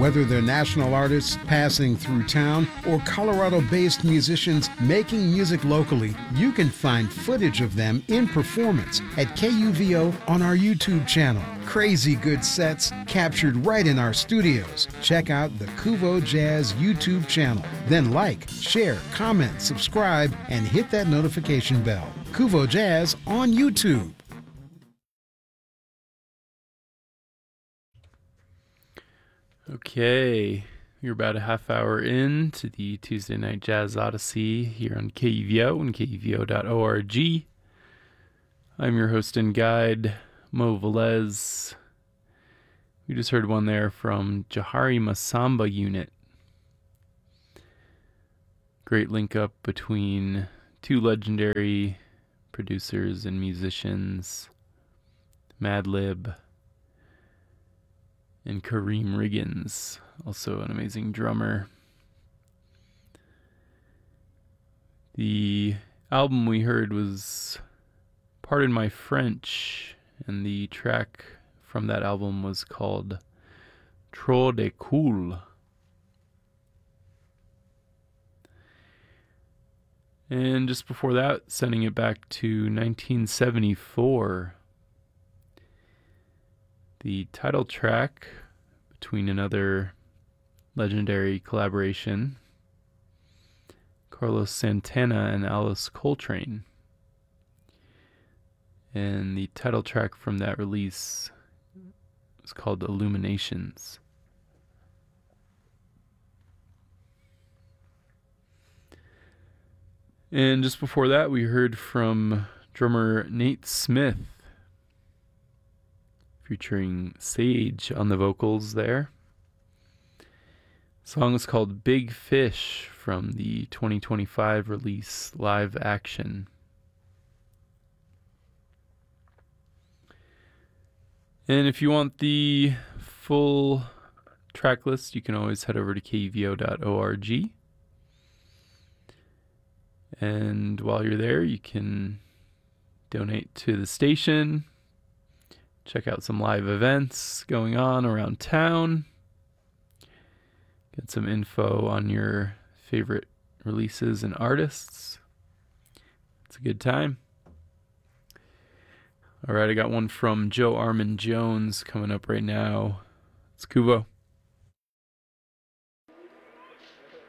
Whether they're national artists passing through town or Colorado-based musicians making music locally, you can find footage of them in performance at KUVO on our YouTube channel. Crazy good sets captured right in our studios. Check out the Kuvo Jazz YouTube channel. Then like, share, comment, subscribe, and hit that notification bell. Kuvo Jazz on YouTube. Okay, we're about a half hour in to the Tuesday Night Jazz Odyssey here on KUVO and KUVO.org. I'm your host and guide, Mo Velez. We just heard one there from Jahari Masamba Unit. Great link up between two legendary producers and musicians, Madlib and Kareem Riggins, also an amazing drummer. The album we heard was Pardon My French, and the track from that album was called Trop de Cool. And just before that, sending it back to 1974, the title track between another legendary collaboration, Carlos Santana and Alice Coltrane. And the title track from that release was called Illuminations. And just before that, we heard from drummer Nate Smith, featuring Sage on the vocals there. The song is called Big Fish from the 2025 release Live Action. And if you want the full track list, you can always head over to KUVO.org. And while you're there, you can donate to the station, check out some live events going on around town, get some info on your favorite releases and artists. It's a good time. All right, I got one from Joe Armand Jones coming up right now. It's Kuvo.